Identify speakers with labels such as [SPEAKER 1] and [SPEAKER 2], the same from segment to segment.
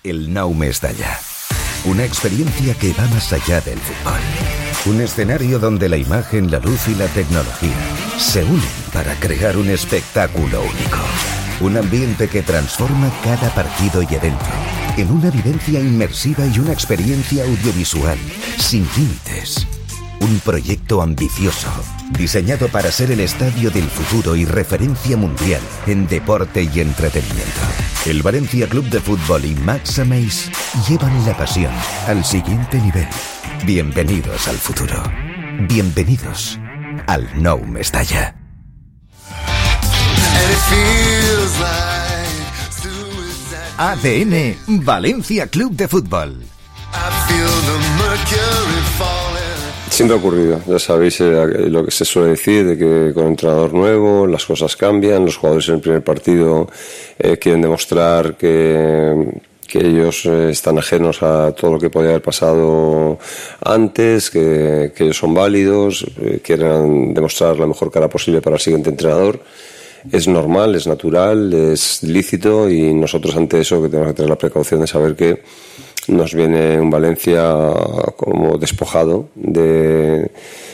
[SPEAKER 1] el Nou Mestalla. Una experiencia que va más allá del fútbol. Un escenario donde la imagen, la luz y la tecnología se unen para crear un espectáculo único. Un ambiente que transforma cada partido y evento en una vivencia inmersiva y una experiencia audiovisual sin límites. Un proyecto ambicioso, diseñado para ser el estadio del futuro y referencia mundial en deporte y entretenimiento. El Valencia Club de Fútbol y Max Ameis llevan la pasión al siguiente nivel. Bienvenidos al futuro. Bienvenidos al Nou Mestalla. ADN Valencia Club de Fútbol.
[SPEAKER 2] Siempre ha ocurrido, ya sabéis lo que se suele decir, de que con un entrenador nuevo las cosas cambian, los jugadores en el primer partido quieren demostrar que ellos están ajenos a todo lo que podía haber pasado antes, que ellos son válidos, quieren demostrar la mejor cara posible para el siguiente entrenador. Es normal, es natural, es lícito, y nosotros ante eso que tenemos que tener la precaución de saber que nos viene un Valencia como despojado de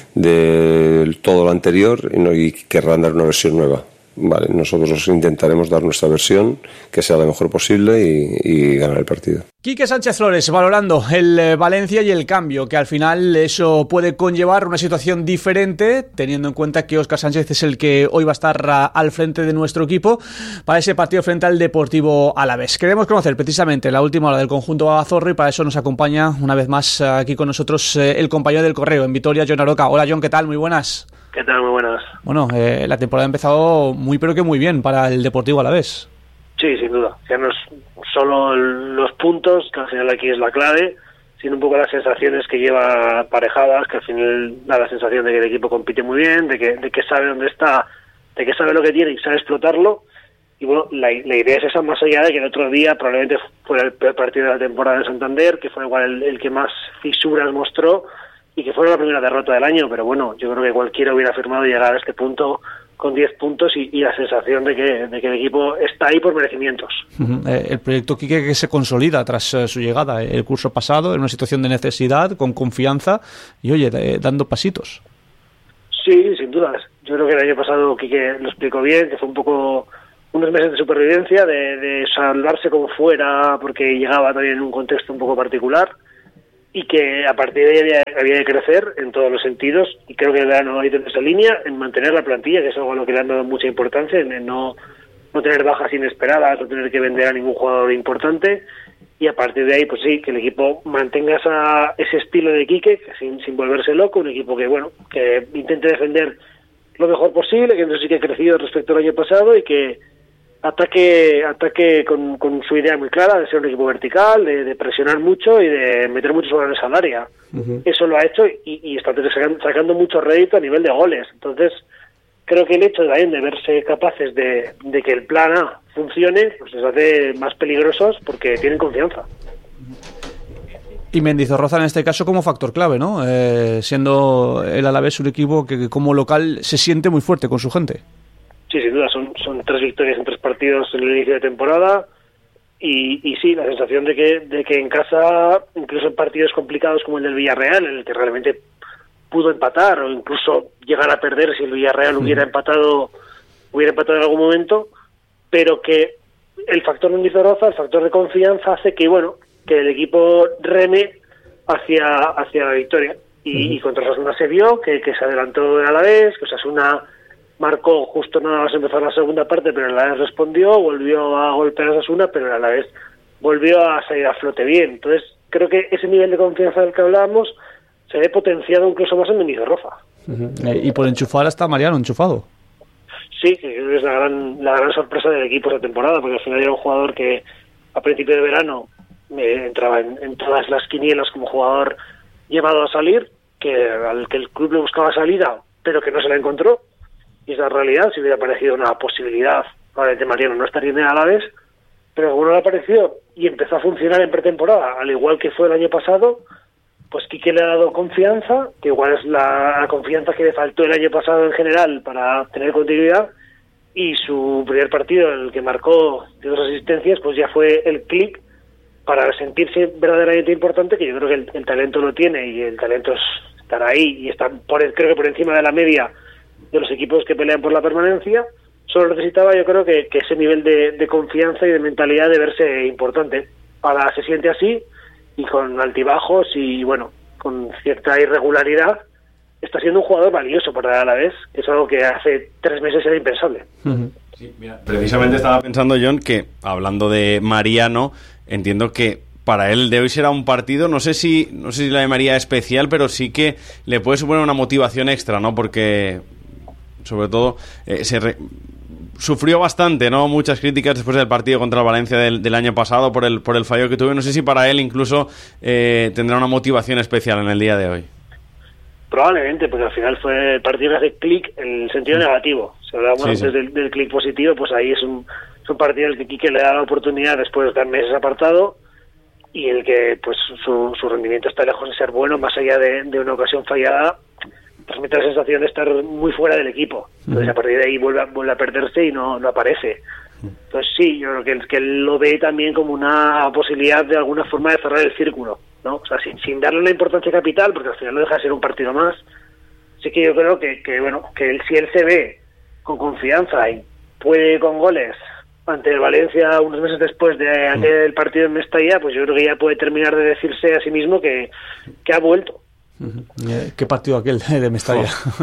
[SPEAKER 2] todo lo anterior y querrán dar una versión nueva. Vale, nosotros intentaremos dar nuestra versión, que sea la mejor posible, y ganar el partido.
[SPEAKER 3] Quique Sánchez Flores valorando el Valencia y el cambio, que al final eso puede conllevar una situación diferente, teniendo en cuenta que Óscar Sánchez es el que hoy va a estar al frente de nuestro equipo para ese partido frente al Deportivo Alavés. Queremos conocer precisamente la última hora del conjunto Azorro, y para eso nos acompaña una vez más aquí con nosotros el compañero del Correo en Vitoria, Jon Aroca. Hola Jon, ¿qué tal? Muy buenas.
[SPEAKER 4] ¿Qué tal? Muy buenas.
[SPEAKER 3] Bueno, la temporada ha empezado muy pero que muy bien para el Deportivo Alavés.
[SPEAKER 4] Sí, sin duda. Ya no es solo los puntos, que al final aquí es la clave, sino un poco las sensaciones que lleva aparejadas, que al final da la sensación de que el equipo compite muy bien, de que sabe dónde está, de que sabe lo que tiene y sabe explotarlo. Y bueno, la idea es esa, más allá de que el otro día probablemente fuera el peor partido de la temporada de Santander, que fue igual el que más fisuras mostró, y que fue la primera derrota del año, pero bueno, yo creo que cualquiera hubiera firmado llegar a este punto con 10 puntos y la sensación de que el equipo está ahí por merecimientos.
[SPEAKER 3] El proyecto Quique que se consolida tras su llegada el curso pasado, en una situación de necesidad, con confianza y, oye, dando pasitos.
[SPEAKER 4] Sí, sin dudas. Yo creo que el año pasado Quique lo explicó bien, que fue un poco unos meses de supervivencia, de salvarse como fuera, porque llegaba también en un contexto un poco particular, y que a partir de ahí había de crecer en todos los sentidos, y creo que el verano ha ido en esa línea, en mantener la plantilla, que es algo a lo que le han dado mucha importancia, en no tener bajas inesperadas, no tener que vender a ningún jugador importante, y a partir de ahí, pues sí, que el equipo mantenga ese estilo de Quique, que sin volverse loco, un equipo que, bueno, que intente defender lo mejor posible, que no sí que ha crecido respecto al año pasado, y que ataque con su idea muy clara de ser un equipo vertical, de presionar mucho y de meter muchos balones al área. Eso lo ha hecho y está sacando mucho rédito a nivel de goles. Entonces, creo que el hecho también de verse capaces de que el plan A funcione, pues les hace más peligrosos porque tienen confianza.
[SPEAKER 3] Y Mendizorroza en este caso como factor clave, ¿no? Siendo el Alavés un equipo que como local se siente muy fuerte con su gente.
[SPEAKER 4] Sí, sin duda, son 3 victorias en 3 partidos en el inicio de temporada y sí, la sensación de que en casa, incluso en partidos complicados como el del Villarreal, en el que realmente pudo empatar o incluso llegar a perder si el Villarreal hubiera empatado en algún momento, pero que el factor Mendizorroza, el factor de confianza, hace que el equipo reme hacia la victoria. Y contra Osasuna se vio que se adelantó el Alavés, que Osasuna marcó justo nada más empezar la segunda parte, pero el Alavés respondió, volvió a golpear a Osasuna, pero el Alavés volvió a salir a flote bien. Entonces, creo que ese nivel de confianza del que hablábamos se ve potenciado incluso más en Mendizorroza.
[SPEAKER 3] Y por enchufar está Mariano enchufado.
[SPEAKER 4] Sí, que creo que es la gran sorpresa del equipo esta temporada, porque al final era un jugador que a principio de verano entraba en todas las quinielas como jugador llevado a salir, al que el club le buscaba salida, pero que no se la encontró. Y esa realidad, si hubiera aparecido una posibilidad, probablemente Mariano no estaría en el Alavés, pero como no le apareció y empezó a funcionar en pretemporada, al igual que fue el año pasado, pues Quique le ha dado confianza, que igual es la confianza que le faltó el año pasado en general para tener continuidad, y su primer partido, en el que marcó 2 asistencias, pues ya fue el clic para sentirse verdaderamente importante, que yo creo que el talento lo tiene y el talento estará ahí y está creo que por encima de la media de los equipos que pelean por la permanencia. Solo necesitaba, yo creo que ese nivel de confianza y de mentalidad de verse importante. Ahora se siente así, y con altibajos y bueno, con cierta irregularidad, está siendo un jugador valioso para el Alavés, que es algo que hace 3 meses era impensable.
[SPEAKER 5] Sí, mira, precisamente estaba pensando, John, que hablando de Mariano, entiendo que para él de hoy será un partido, no sé si la llamaría especial, pero sí que le puede suponer una motivación extra, ¿no? Porque sobre todo sufrió bastante, ¿no? Muchas críticas después del partido contra el Valencia del año pasado por el fallo que tuvo. No sé si para él incluso tendrá una motivación especial en el día de hoy.
[SPEAKER 4] Probablemente, porque al final fue el partido que hace clic en el sentido negativo. Si hablamos antes del clic positivo, pues ahí es un partido en el que Quique le da la oportunidad después de estar meses apartado, y el que pues su rendimiento está lejos de ser bueno, más allá de una ocasión fallada, transmite la sensación de estar muy fuera del equipo. Entonces a partir de ahí vuelve a perderse y no aparece. Entonces sí, yo creo que él lo ve también como una posibilidad de alguna forma de cerrar el círculo, ¿no? O sea, sin darle una importancia capital, porque al final no deja de ser un partido más. Sí que yo creo que si él se ve con confianza y puede con goles ante el Valencia unos meses después de aquel partido en Mestalla, pues yo creo que ya puede terminar de decirse a sí mismo que ha vuelto.
[SPEAKER 3] ¿Qué partido aquel de Mestalla?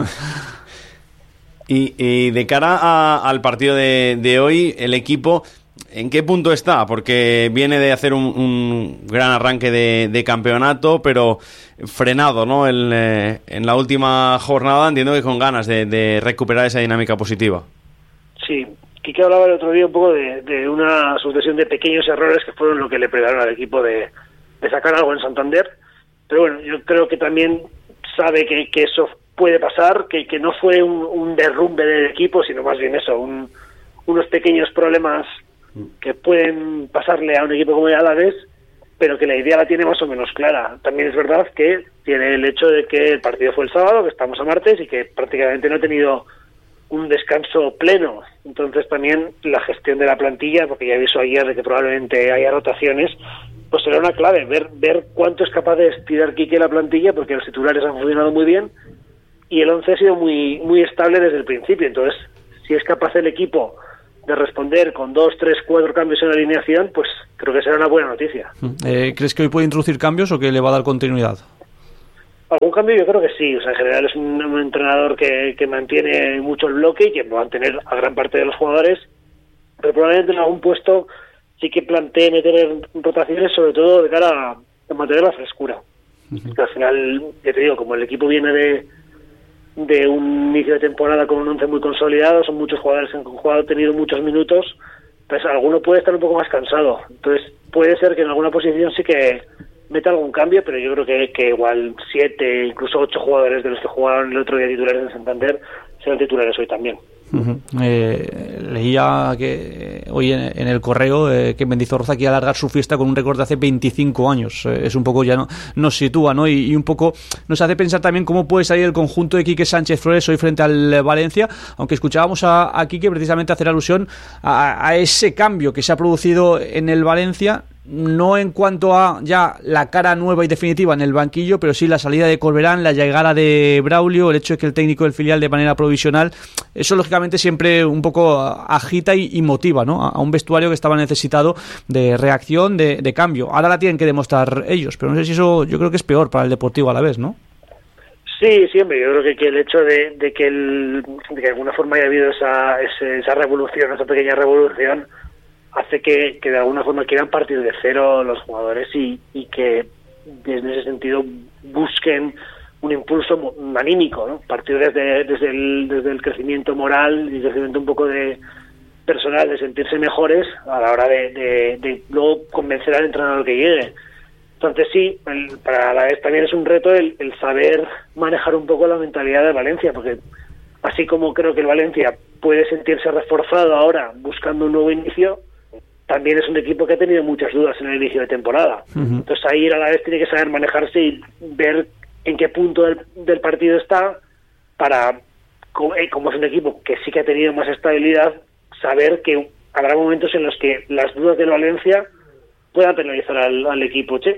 [SPEAKER 5] Y de cara al partido de hoy, el equipo, ¿en qué punto está? Porque viene de hacer un gran arranque de campeonato, pero frenado, ¿no? En la última jornada, entiendo que con ganas de recuperar esa dinámica positiva.
[SPEAKER 4] Sí, Quique hablaba el otro día un poco de una sucesión de pequeños errores que fueron lo que le privaron al equipo de sacar algo en Santander. Pero bueno, yo creo que también sabe que eso puede pasar, que no fue un derrumbe del equipo, sino más bien eso, unos pequeños problemas que pueden pasarle a un equipo como el Alavés, pero que la idea la tiene más o menos clara. También es verdad que tiene el hecho de que el partido fue el sábado, que estamos a martes, y que prácticamente no ha tenido un descanso pleno. Entonces también la gestión de la plantilla, porque ya avisó ayer de que probablemente haya rotaciones, pues será una clave, ver cuánto es capaz de estirar Quique la plantilla, porque los titulares han funcionado muy bien y el 11 ha sido muy, muy estable desde el principio. Entonces, si es capaz el equipo de responder con 2, 3, 4 cambios en la alineación, pues creo que será una buena noticia.
[SPEAKER 3] ¿Crees que hoy puede introducir cambios o que le va a dar continuidad?
[SPEAKER 4] Algún cambio yo creo que sí. O sea, en general es un entrenador que mantiene mucho el bloque y que va a mantener a gran parte de los jugadores, pero probablemente en algún puesto sí que plantee meter rotaciones, sobre todo de cara a mantener la frescura. Que al final, ya te digo, como el equipo viene de un inicio de temporada con un 11 muy consolidado, son muchos jugadores que han jugado, tenido muchos minutos, pues alguno puede estar un poco más cansado. Entonces puede ser que en alguna posición sí que meta algún cambio, pero yo creo que igual 7, incluso 8 jugadores de los que jugaron el otro día titulares en Santander serán titulares hoy también.
[SPEAKER 3] Leía que hoy en el correo que Mendizorroza quiere alargar su fiesta con un récord de hace 25 años. Es un poco ya nos sitúa, ¿no? Y un poco nos hace pensar también cómo puede salir el conjunto de Quique Sánchez Flores hoy frente al Valencia, aunque escuchábamos a Quique precisamente hacer alusión a ese cambio que se ha producido en el Valencia, no en cuanto a ya la cara nueva y definitiva en el banquillo, pero sí la salida de Corberán, la llegada de Braulio, el hecho de que el técnico del filial de manera provisional, eso lógicamente siempre un poco agita y motiva, ¿no? A un vestuario que estaba necesitado de reacción, de cambio. Ahora la tienen que demostrar ellos, pero no sé si eso yo creo que es peor para el Deportivo Alavés, ¿no?
[SPEAKER 4] Sí, siempre. Yo creo que el hecho de que de alguna forma haya habido esa revolución, esa pequeña revolución, hace que de alguna forma quieran partir de cero los jugadores y que en ese sentido busquen un impulso anímico, ¿no? Partir desde el crecimiento moral y el crecimiento un poco de personal, de sentirse mejores a la hora de luego convencer al entrenador que llegue. Entonces sí, para la vez también es un reto el saber manejar un poco la mentalidad de Valencia, porque así como creo que el Valencia puede sentirse reforzado ahora buscando un nuevo inicio, también es un equipo que ha tenido muchas dudas en el inicio de temporada. Entonces ahí a la vez tiene que saber manejarse y ver en qué punto del partido está para, como es un equipo que sí que ha tenido más estabilidad, saber que habrá momentos en los que las dudas del Valencia pueda penalizar al equipo che.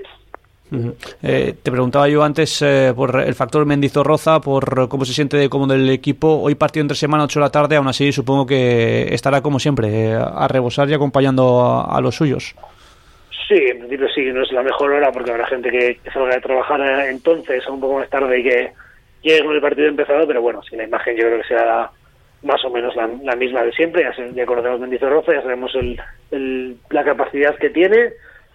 [SPEAKER 3] Te preguntaba yo antes por el factor Mendizorroza, por cómo se siente de cómodo el equipo. Hoy partido entre semana, 8 de la tarde, aún así supongo que estará como siempre a rebosar y acompañando a los suyos.
[SPEAKER 4] Sí, en principio sí, no es la mejor hora porque habrá gente que salga de trabajar entonces un poco más tarde y que llegue con el partido empezado, pero bueno, si la imagen yo creo que será más o menos la misma de siempre. Ya conocemos Mendizorroza, ya sabemos la capacidad que tiene,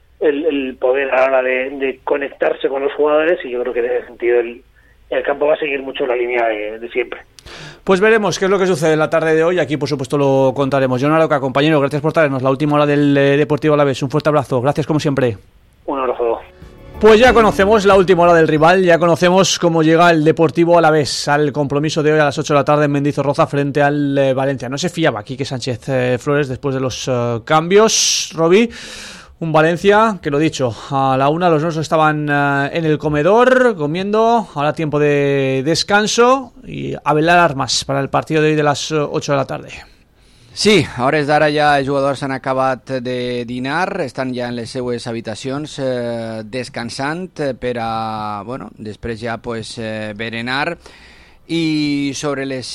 [SPEAKER 4] el poder a la hora de conectarse con los jugadores, y yo creo que en ese sentido el campo va a seguir mucho la línea de siempre.
[SPEAKER 3] Pues veremos qué es lo que sucede en la tarde de hoy. Aquí, por supuesto, lo contaremos. John Aroca, compañero, gracias por traernos la última hora del Deportivo Alavés. Un fuerte abrazo. Gracias, como siempre.
[SPEAKER 4] Un abrazo.
[SPEAKER 3] Pues ya conocemos la última hora del rival, ya conocemos cómo llega el Deportivo Alavés al compromiso de hoy a las 8 de la tarde en Mendizorroza frente al Valencia. No se fiaba Quique Sánchez Flores después de los cambios. Robi, un Valencia que, lo dicho, a la 1 los nuestros estaban en el comedor comiendo, ahora tiempo de descanso y a velar armas para el partido de hoy de las 8 de la tarde.
[SPEAKER 6] Sí, a hores d'ara ja els jugadors s'han acabat de dinar, estan ja en les seues habitacions descansant per a, bueno, després ja pues berenar, i sobre les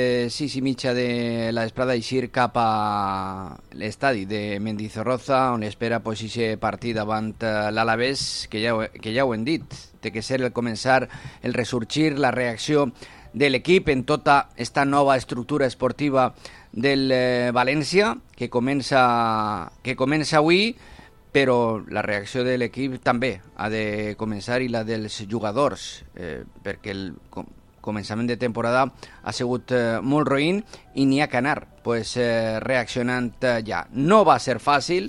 [SPEAKER 6] 6:30 de la vesprada eixir cap a l'estadi de Mendizorroza, on espera pues ese partit davant l'Alavés, que ja ho hem dit, té que ser el començar, el ressorgir, la reacció de l'equip en tota esta nova estructura esportiva del València, que comença avui, però la reacció de l'equip també ha de començar, i la dels jugadors, perquè el començament de temporada ha sigut molt roïn i n'hi ha que anar reaccionant ja. No va ser fàcil,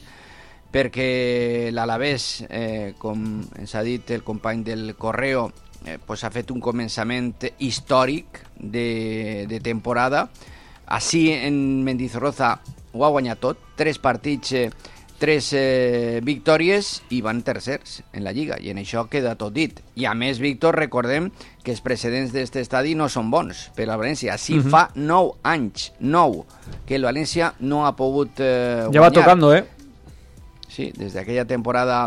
[SPEAKER 6] perquè l'Alavés, com ens ha dit el company del Correo, ha fet un començament històric de temporada. Així en Mendizorroza ho ha guanyat tot, 3 partits, 3 victòries, i van tercers en la Lliga, i en això queda tot dit. I a més, Víctor, recordem que els precedents d'aquest estadi no són bons per al València. Així fa 9 anys, 9, que el València no ha pogut guanyar.
[SPEAKER 3] Ja va tocando,
[SPEAKER 6] Sí, des d'aquella temporada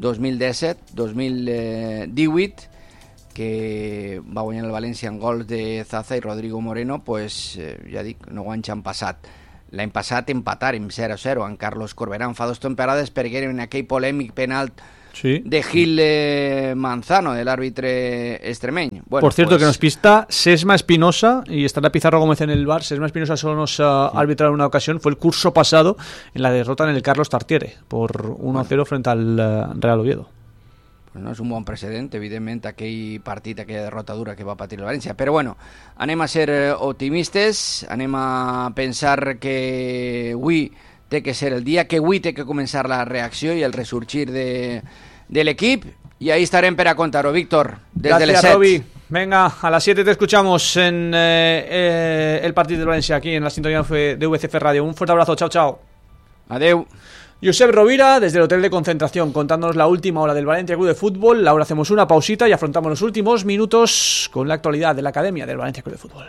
[SPEAKER 6] 2017-2018, que va guanyar el València en gols de Zaza i Rodrigo Moreno, ja dic, 9 anys han passat. L'any passat empatàrem 0-0 amb Carlos Corberán fa 2 temporades, perquè era en aquell polèmic penalt de Gil Manzano, del árbitro extremeny. Bueno,
[SPEAKER 3] por cierto, que nos pista Sesma Espinosa, y estará Pizarro Gómez en el bar. Sesma Espinosa solo nos arbitró en una ocasión, fue el curso pasado en la derrota en el Carlos Tartiere por 1-0 frente al Real Oviedo.
[SPEAKER 6] Pues no és un bon precedent, evidentment, aquell partit, aquella derrota dura que va patir el València. Però bueno, anem a ser optimistes, anem a pensar que avui té que ser el dia, que avui té que començar la reacció i el ressorgir de l'equip, y ahí estarem per a contar-ho. Víctor, desde
[SPEAKER 3] Gracias,
[SPEAKER 6] les 7.
[SPEAKER 3] Robi. Venga, a las 7 te escuchamos en el partido de Valencia, aquí en la sintonía de VCF Radio. Un fuerte abrazo, chao, chao.
[SPEAKER 6] Adeu.
[SPEAKER 3] Josep Rovira, desde el hotel de concentración, contándonos la última hora del Valencia Club de Fútbol. Ahora hacemos una pausita y afrontamos los últimos minutos con la actualidad de la academia del Valencia Club de Fútbol.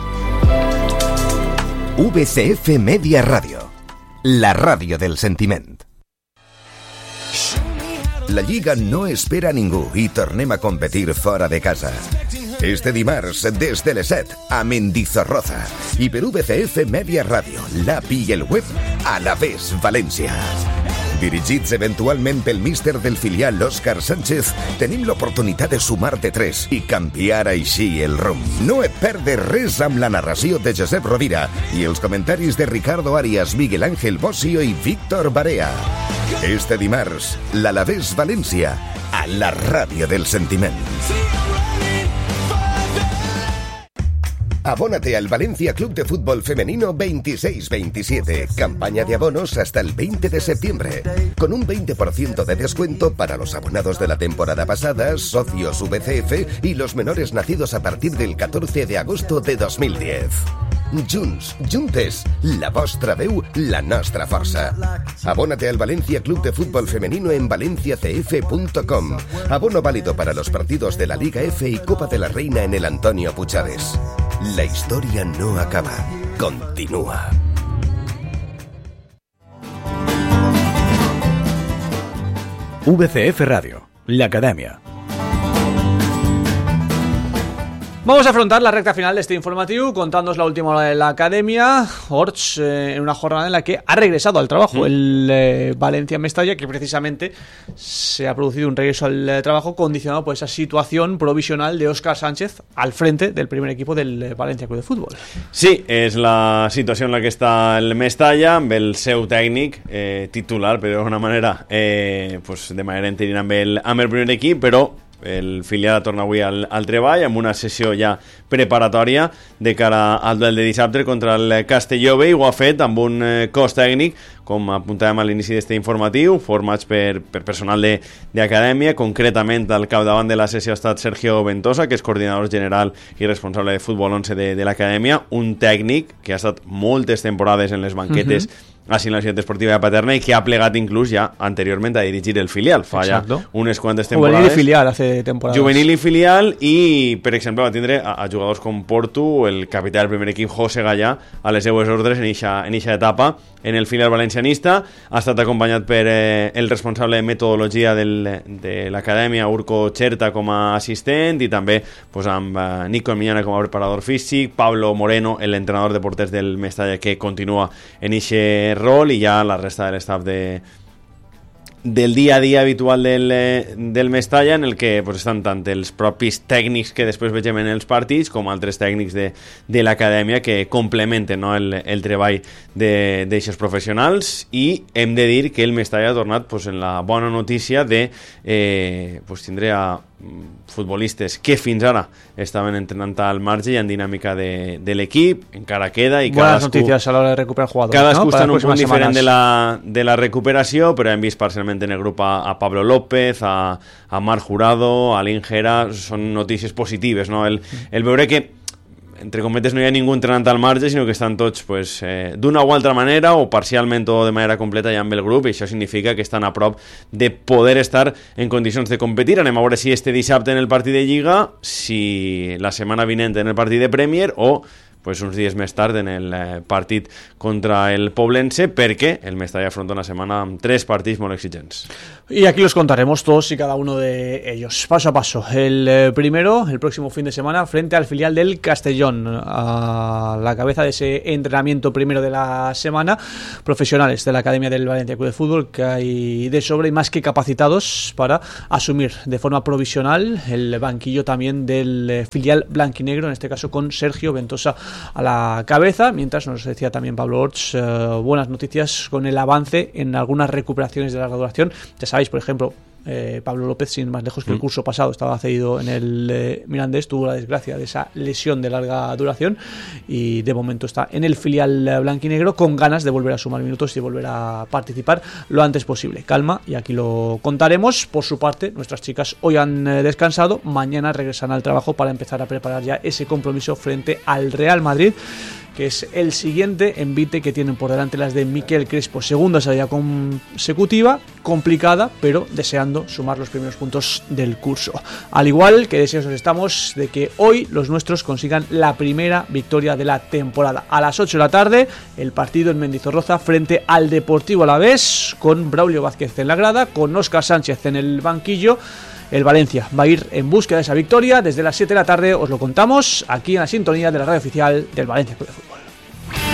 [SPEAKER 1] VCF Media Radio, la radio del sentiment. La Lliga no espera a ningú i tornem a competir fora de casa. Este dimarts, des de les 7, a Mendizorroza. I per VCF Media Radio, l'app i el web, Alavés València. Dirigits eventualment pel míster del filial Òscar Sánchez, tenim l'oportunitat de sumar de 3 i canviar així el rumb. No et perdes res amb la narració de Josep Rovira i els comentaris de Ricardo Arias, Miguel Ángel Bossio i Víctor Barea. Este dimarts, l'Alavés València, a la ràdio del sentiment. Abónate al Valencia Club de Fútbol Femenino 26-27. Campaña de abonos hasta el 20 de septiembre. Con un 20% de descuento para los abonados de la temporada pasada, socios VCF y los menores nacidos a partir del 14 de agosto de 2010. Junts, juntes, la vostra veu, la nostra força. Abónate al Valencia Club de Fútbol Femenino en valenciacf.com. Abono válido para los partidos de la Liga F y Copa de la Reina en el Antonio Puigades. La historia no acaba, continúa.
[SPEAKER 7] VCF Radio, la Academia.
[SPEAKER 3] Vamos a afrontar la recta final de este informativo contándonos la última hora de la Academia. Orts, en una jornada en la que ha regresado al trabajo el Valencia-Mestalla, que precisamente se ha producido un regreso al trabajo condicionado por esa situación provisional de Óscar Sánchez al frente del primer equipo del Valencia Club de Fútbol.
[SPEAKER 5] Sí, és la situació en la que està el Mestalla, amb el seu tècnic titular, però d'alguna manera de manera interina amb el primer equip, però el filial torna avui al treball amb una sessió ja preparatòria de cara al duel de dissabte contra el Castelló B, i ho ha fet amb un cos tècnic, com apuntàvem a l'inici d'este informatiu, formats per personal d'acadèmia. Concretament al capdavant de la sessió ha estat Sergio Ventosa, que és coordinador general i responsable de futbol 11 de l'acadèmia, un tècnic que ha estat moltes temporades en les banquetes així en la ciutat esportiva de Paterna i que ha plegat inclús ja anteriorment a dirigir el filial fa ja unes quantes temporades.
[SPEAKER 3] Juvenil i filial hace temporades.
[SPEAKER 5] Juvenil i filial, i per exemple va tindre a jugadors com Portu, el capità del primer equip José Gallà a les seues ordres en eixa etapa en el filial valencianista. Ha estat acompanyat per el responsable de metodologia de l'acadèmia, Urco Cherta, com a assistent, i també amb Nico Miñana com a preparador físic, Pablo Moreno, l'entrenador de porters del Mestalla, que continua en eixe rol, i ja la resta de l'estaf del dia a dia habitual del Mestalla, en el que estan tant els propis tècnics que després vegem en els partits com altres tècnics de l'acadèmia que complementen el treball d'aixos professionals. I hem de dir que el Mestalla ha tornat en la bona notícia de tindre a futbolistes que fins ara estaven entrenant al marge i en dinàmica de l'equip, encara queda, i
[SPEAKER 3] buenas noticias a l'hora de recuperar jugadores,
[SPEAKER 5] cadascú està en un punt
[SPEAKER 3] diferent
[SPEAKER 5] de la recuperació, però hem vist parcialment en el grup a Pablo López, a Marc Jurado, a l'Ingera. Són notícies positives, no? El veure que entre cometes no hi ha ningú entrenant al marge, sinó que estan tots d'una o altra manera o parcialment o de manera completa ja amb el grup, i això significa que estan a prop de poder estar en condicions de competir. Anem a veure si este dissabte en el partit de Lliga, si la setmana vinent en el partit de Premier, o uns dies més tard en el partit contra el Poblense, perquè el Mestalla afronta una setmana amb 3 partits molt exigents.
[SPEAKER 3] Y aquí los contaremos todos y cada uno de ellos, paso a paso. El primero, el próximo fin de semana, frente al filial del Castellón, a la cabeza de ese entrenamiento primero de la semana, profesionales de la Academia del Valencia Club de Fútbol, que hay de sobra y más que capacitados para asumir de forma provisional el banquillo también del filial blanquinegro, en este caso con Sergio Ventosa a la cabeza, mientras nos decía también Pablo Orts, buenas noticias con el avance en algunas recuperaciones de larga duración. Ya sabéis, por ejemplo, Pablo López, sin más lejos, que el curso pasado estaba cedido en el Mirandés, tuvo la desgracia de esa lesión de larga duración y de momento está en el filial blanquinegro con ganas de volver a sumar minutos y volver a participar lo antes posible. Calma, y aquí lo contaremos. Por su parte, nuestras chicas hoy han descansado, mañana regresan al trabajo para empezar a preparar ya ese compromiso frente al Real Madrid, que es el siguiente envite que tienen por delante las de Miquel Crespo. Segunda salida consecutiva, complicada, pero deseando sumar los primeros puntos del curso. Al igual que deseosos estamos de que hoy los nuestros consigan la primera victoria de la temporada. A las 8 de la tarde, el partido en Mendizorroza frente al Deportivo Alavés, con Braulio Vázquez en la grada, con Óscar Sánchez en el banquillo. El Valencia va a ir en búsqueda de esa victoria. Desde las 7 de la tarde os lo contamos aquí en la sintonía de la radio oficial del Valencia Club de Fútbol.